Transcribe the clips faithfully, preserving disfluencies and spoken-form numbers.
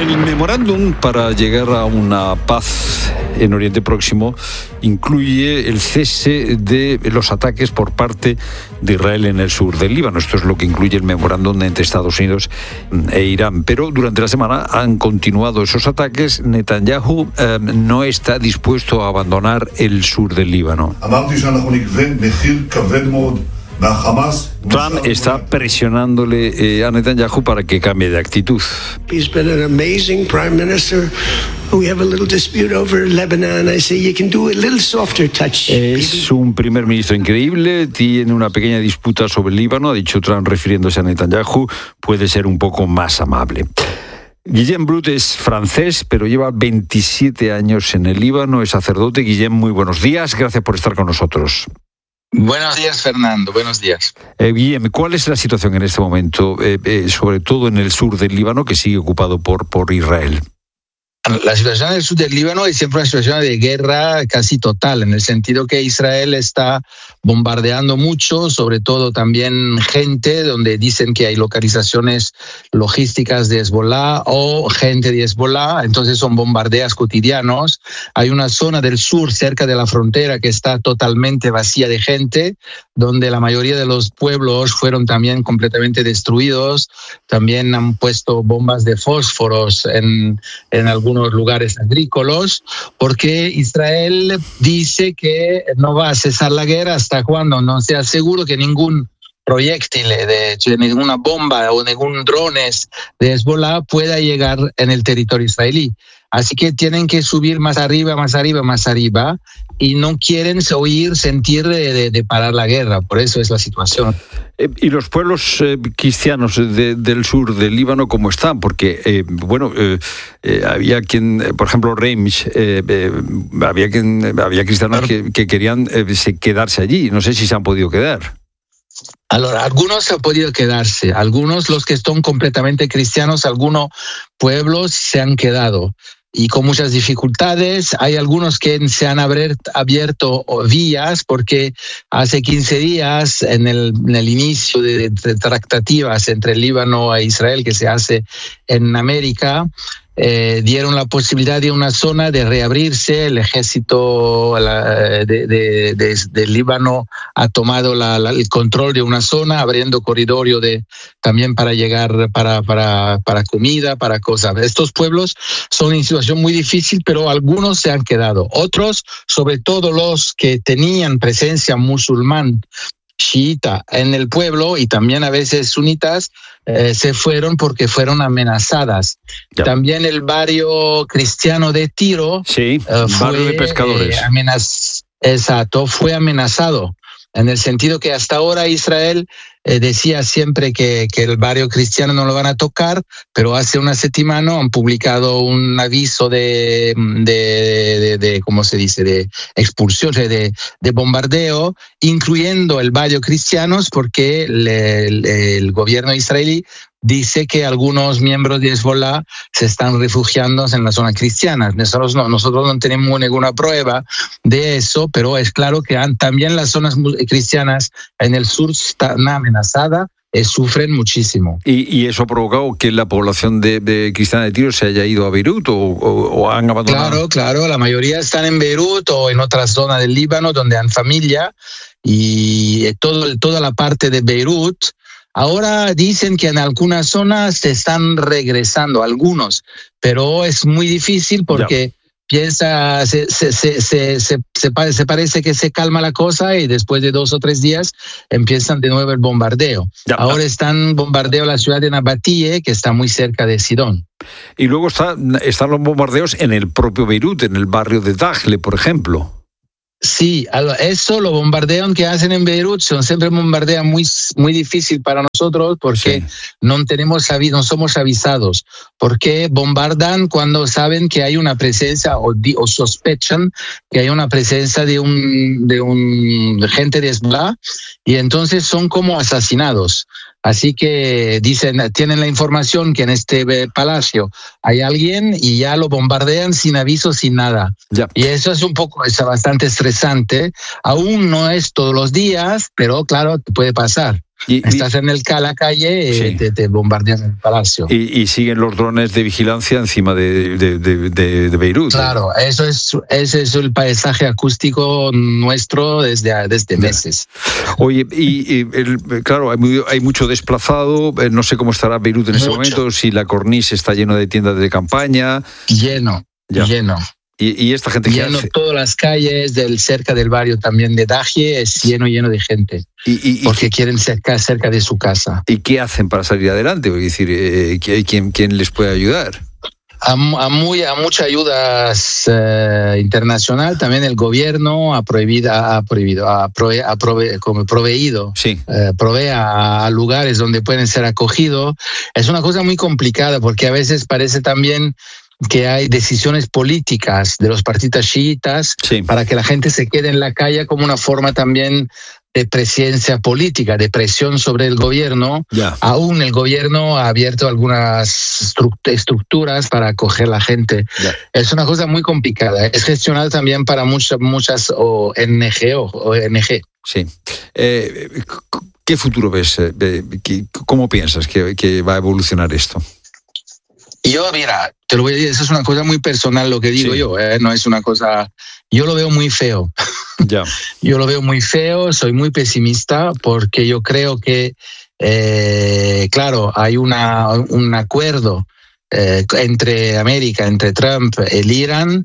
El memorándum para llegar a una paz en Oriente Próximo incluye el cese de los ataques por parte de Israel en el sur del Líbano. Esto es lo que incluye el memorándum entre Estados Unidos e Irán. Pero durante la semana han continuado esos ataques. Netanyahu eh, no está dispuesto a abandonar el sur del Líbano. Trump está presionándole eh, a Netanyahu para que cambie de actitud. He's been an amazing prime minister. We have a little dispute over Lebanon. I say you can do a little softer touch. Es un primer ministro increíble, tiene una pequeña disputa sobre el Líbano, ha dicho Trump refiriéndose a Netanyahu, puede ser un poco más amable. Guillem Brut es francés, pero lleva veintisiete años en el Líbano, es sacerdote. Guillem, muy buenos días, gracias por estar con nosotros. Buenos días, Fernando. Buenos días. Eh, bien, ¿cuál es la situación en este momento, eh, eh, sobre todo en el sur del Líbano, que sigue ocupado por, por Israel? La situación en el sur del Líbano es siempre una situación de guerra casi total, en el sentido que Israel está bombardeando mucho, sobre todo también gente, donde dicen que hay localizaciones logísticas de Hezbollah o gente de Hezbollah, entonces son bombardeos cotidianos. Hay una zona del sur cerca de la frontera que está totalmente vacía de gente, donde la mayoría de los pueblos fueron también completamente destruidos. También han puesto bombas de fósforos en, en algunos lugares agrícolas, porque Israel dice que no va a cesar la guerra hasta cuando no sea seguro que ningún proyectil, de, de ninguna bomba o ningún drones de Hezbollah pueda llegar en el territorio israelí. Así que tienen que subir más arriba, más arriba, más arriba, y no quieren oír, sentir de, de, de parar la guerra. Por eso es la situación. Eh, ¿Y los pueblos eh, cristianos de, del sur del Líbano cómo están? Porque, eh, bueno, eh, eh, había quien, eh, por ejemplo, Reims, eh, eh, había, quien, había cristianos que, que querían eh, quedarse allí. No sé si se han podido quedar. Ahora, algunos han podido quedarse, algunos, los que son completamente cristianos, algunos pueblos se han quedado. Y con muchas dificultades. Hay algunos que se han abierto vías porque hace quince días, en el, en el inicio de, de tratativas entre el Líbano e Israel que se hace en América, Eh, dieron la posibilidad de una zona de reabrirse. El ejército la, de, de, de, de Líbano ha tomado la, la, el control de una zona, abriendo corridorio de, también para llegar para, para, para comida, para cosas. Estos pueblos son en situación muy difícil, pero algunos se han quedado. Otros, sobre todo los que tenían presencia musulmán, chiita en el pueblo y también a veces sunitas, eh, se fueron porque fueron amenazadas. Ya. También el barrio cristiano de Tiro, sí, eh, fue, barrio de pescadores. Eh, amenaz- Exacto, fue amenazado. En el sentido que hasta ahora Israel eh, decía siempre que, que el barrio cristiano no lo van a tocar, pero hace una semana han publicado un aviso de, de, de, de ¿cómo se dice?, de expulsión, de, de bombardeo, incluyendo el barrio cristianos, porque le, le, el gobierno israelí dice que algunos miembros de Hezbollah se están refugiando en la zona cristiana. Nosotros no, nosotros no tenemos ninguna prueba de eso, pero es claro que han, también las zonas cristianas en el sur están amenazadas, eh, sufren muchísimo. ¿Y, ¿Y eso ha provocado que la población de, de cristiana de Tiro se haya ido a Beirut o, o, o han abandonado? Claro, claro, la mayoría están en Beirut o en otras zonas del Líbano donde han familia, y todo, toda la parte de Beirut. Ahora dicen que en algunas zonas se están regresando, algunos, pero es muy difícil porque ya. piensa, se, se, se, se, se, se, se parece que se calma la cosa y después de dos o tres días empiezan de nuevo el bombardeo. Ya. Ahora están bombardeando la ciudad de Nabatie, que está muy cerca de Sidón. Y luego está, están los bombardeos en el propio Beirut, en el barrio de Dahle, por ejemplo. Sí, eso, los bombardeos que hacen en Beirut son siempre bombardeos muy, muy difícil para nosotros porque sí. no tenemos no somos avisados, porque bombardan cuando saben que hay una presencia o, o sospechan que hay una presencia de un de un gente de Hezbollah, y entonces son como asesinados. Así que dicen, tienen la información que en este palacio hay alguien y ya lo bombardean sin aviso, sin nada. Ya. Y eso es un poco, es bastante estresante. Aún no es todos los días, pero claro, puede pasar. Y, Estás y, en el, la calle y sí. te, te bombardean el palacio. Y, y siguen los drones de vigilancia encima de, de, de, de, de Beirut. Claro, eso es, ese es el paisaje acústico nuestro desde, desde meses. Oye, y, y el, claro, hay, muy, hay mucho desplazado, no sé cómo estará Beirut en este momento, si la corniche está lleno de tiendas de campaña. Lleno, ya. lleno. Y, y esta gente lleno, que hace... todas las calles del cerca del barrio también de Daje es lleno, lleno de gente. Y, y, porque y, quieren cerca, cerca de su casa. ¿Y qué hacen para salir adelante? Es decir, eh, ¿quién, ¿quién les puede ayudar? A, a, muy, a mucha ayuda eh, internacional, también el gobierno ha prohibido, ha prohibido, ha, prove, ha prove, como proveído, sí. eh, provee a, a lugares donde pueden ser acogidos. Es una cosa muy complicada porque a veces parece también que hay decisiones políticas de los partidos chiitas sí. para que la gente se quede en la calle como una forma también de presencia política, de presión sobre el gobierno. Ya. Aún el gobierno ha abierto algunas estructuras para acoger a la gente. Ya. Es una cosa muy complicada. Es gestionado también para muchas, muchas O N G. O N G. Sí. Eh, ¿Qué futuro ves? ¿Cómo piensas que, que va a evolucionar esto? Yo, mira, te lo voy a decir, eso es una cosa muy personal lo que digo sí. yo, ¿eh? No es una cosa... Yo lo veo muy feo. Ya. Yo lo veo muy feo, soy muy pesimista porque yo creo que, eh, claro, hay una, un acuerdo eh, entre América, entre Trump, el Irán,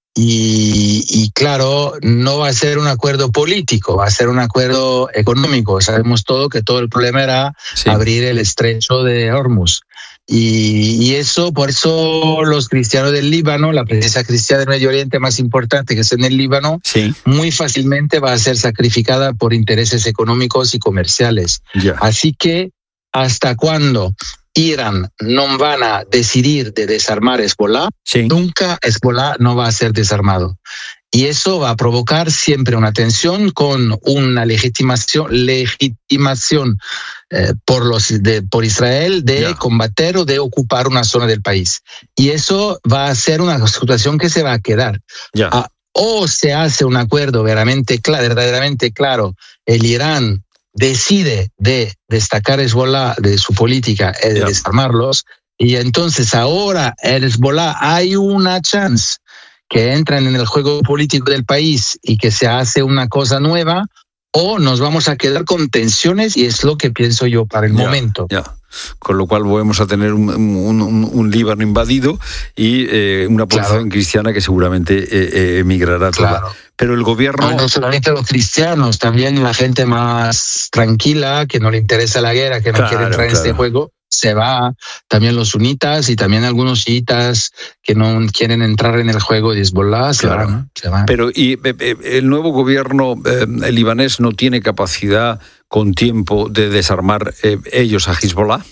y, y claro, no va a ser un acuerdo político, va a ser un acuerdo económico. Sabemos todo que todo el problema era sí. abrir el estrecho de Hormuz. Y, y eso, por eso los cristianos del Líbano, la presencia cristiana del Medio Oriente más importante que es en el Líbano, sí. muy fácilmente va a ser sacrificada por intereses económicos y comerciales. Yeah. Así que, ¿hasta cuándo Irán no van a decidir de desarmar Hezbollah? Sí. Nunca Hezbollah no va a ser desarmado. Y eso va a provocar siempre una tensión con una legitimación, legitimación eh, por, los, de, por Israel de yeah. combater o de ocupar una zona del país. Y eso va a ser una situación que se va a quedar. Yeah. Ah, o se hace un acuerdo verdaderamente claro, verdaderamente claro, el Irán decide de destacar Hezbollah de su política, de yeah. desarmarlos, y entonces ahora el Hezbollah hay una chance que entran en el juego político del país y que se hace una cosa nueva, o nos vamos a quedar con tensiones, y es lo que pienso yo para el ya, momento. Ya. Con lo cual vamos a tener un, un, un, un Líbano invadido y eh, una población claro. cristiana que seguramente eh, eh, emigrará toda. Claro. Pero el gobierno... No, no solamente los cristianos, también la gente más tranquila, que no le interesa la guerra, que no claro, quiere entrar claro. en este juego, se va. También los sunitas y también algunos chiitas que no quieren entrar en el juego de Hezbollah se, claro. van, se van. Pero y eh, el nuevo gobierno eh, el libanés no tiene capacidad con tiempo de desarmar eh, ellos a Hezbollah.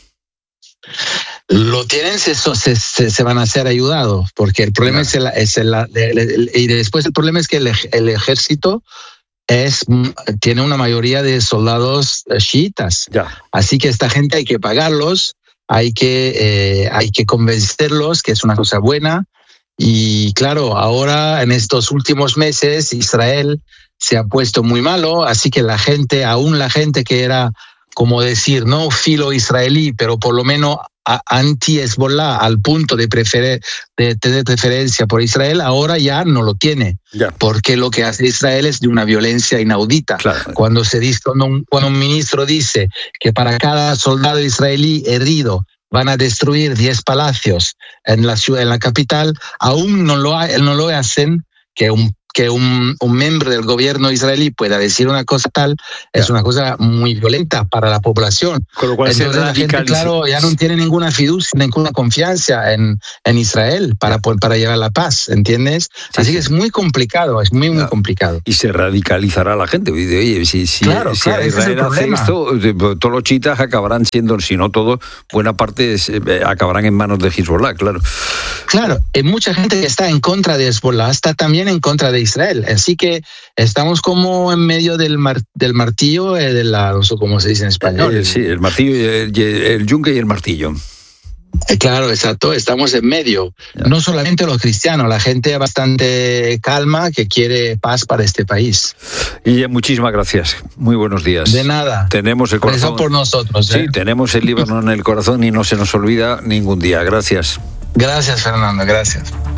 Lo tienen, se, se, se van a ser ayudados, porque el problema claro. es, el, es el, el, el, el, y después el problema es que el, el ejército es, tiene una mayoría de soldados chiitas. Ya. Así que esta gente hay que pagarlos, hay que, eh, hay que convencerlos, que es una cosa buena. Y claro, ahora en estos últimos meses Israel se ha puesto muy malo, así que la gente, aún la gente que era, como decir, no filo israelí, pero por lo menos anti-Hezbollah al punto de, preferir, de tener preferencia por Israel, ahora ya no lo tiene. Ya. Porque lo que hace Israel es de una violencia inaudita. Claro. Cuando, se dice, cuando, un, cuando un ministro dice que para cada soldado israelí herido van a destruir diez palacios en la ciudad, en la capital, aún no lo, no lo hacen, que un que un, un miembro del gobierno israelí pueda decir una cosa tal, yeah. es una cosa muy violenta para la población. Con lo cual Entonces se la gente, claro, ya no tiene ninguna fiducia, ninguna confianza en, en Israel para, para llevar la paz, ¿entiendes? Sí, Así sí. que es muy complicado, es muy, muy yeah. complicado. Y se radicalizará la gente. Oye, si, si, claro, si claro, Israel hace esto, todos los chiitas acabarán siendo, si no todos, buena parte es, eh, acabarán en manos de Hezbollah, claro. Claro, y mucha gente que está en contra de Hezbollah está también en contra de Israel, así que estamos como en medio del, mar, del martillo, eh, de la, no sé cómo se dice en español. Eh, sí, el martillo, el, el yunque y el martillo. Claro, exacto, estamos en medio. Ya. No solamente los cristianos, la gente bastante calma que quiere paz para este país. Y muchísimas gracias. Muy buenos días. De nada. Tenemos el corazón. Eso por nosotros. ¿eh? Sí, tenemos el Líbano en el corazón y no se nos olvida ningún día. Gracias. Gracias, Fernando. Gracias.